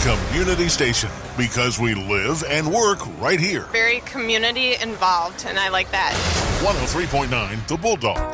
community station because we live and work right here. Very community involved, and I like that. 103.9 The Bulldog.